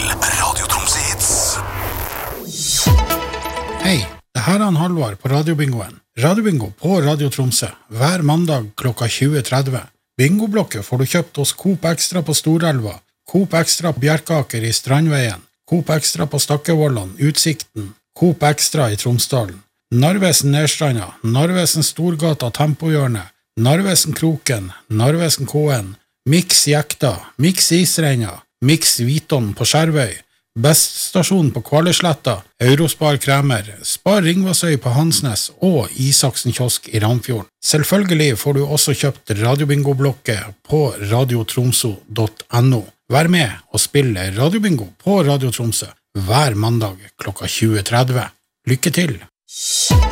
Radio Tromsø Hits. Hei, det her er Halvard på Radiobingoen. Radiobingo på Radio Tromsø, hver mandag klokka 20.30. Bingoblokket får du kjøpt hos Coop Extra på Storelva, Coop Extra på Bjerkaker i Strandveien, Coop Extra på Stakkevollan, Utsikten, Coop Extra i Tromsdalen, Narvesen Nedstranda, Narvesen Storgata Tempohjørne, Narvesen Kroken, Narvesen KN, Mix Jekta, Mix Isreina, Mix Viton på Skjervøy, Best Stasjon på Kvalesletta, Eurospar Kremer, Spar Ringvassøy på Hansnes og Isaksen Kiosk i Ramfjorden. Selvfølgelig får du også kjøpt Radiobingo-blokket på radiotromso.no. Vær med og spille Radiobingo på Radio Tromsø hver mandag klokka 20.30. Lykke til!